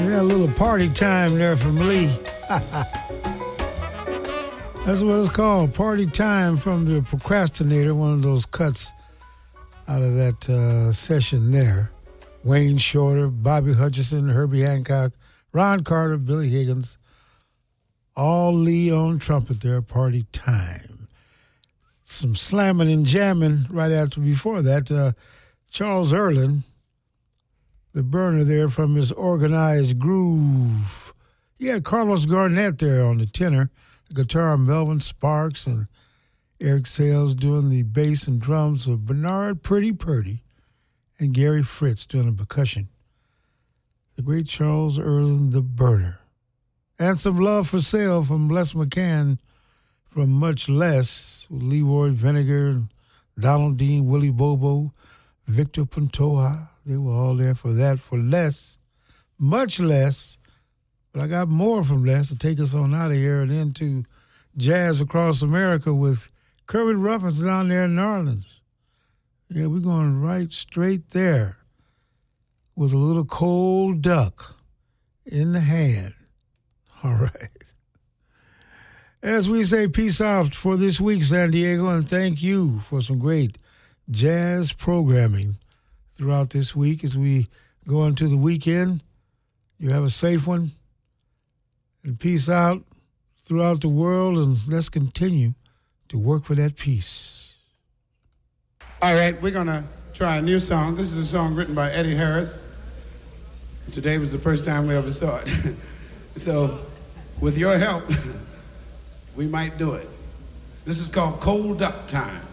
Yeah, a little party time there from Lee. That's what it's called, party time from the Procrastinator, one of those cuts out of that session there. Wayne Shorter, Bobby Hutcherson, Herbie Hancock, Ron Carter, Billy Higgins, all Lee on trumpet there, party time. Some slamming and jamming right before that. Charles Earland, the burner there from his Organized Groove. He had Carlos Garnett there on the tenor, the guitar, Melvin Sparks, and Eric Sales doing the bass and drums of Bernard Pretty Purdy, and Gary Fritz doing the percussion. The great Charles Earland, the burner. And some love for sale from Les McCann from Much Less, with Leroy Vinegar, Donald Dean, Willie Bobo, Victor Pantoja. They were all there for that, for less, much less. But I got more from Les to take us on out of here and into Jazz Across America with Kermit Ruffins down there in New Orleans. Yeah, we're going right straight there with a little cold duck in the hand. All right. As we say, peace out for this week, San Diego, and thank you for some great jazz programming throughout this week as we go into the weekend. You have a safe one, and peace out throughout the world, and let's continue to work for that peace. All right, we're going to try a new song. This is a song written by Eddie Harris. Today was the first time we ever saw it. So, with your help, we might do it. This is called Cold Duck Time.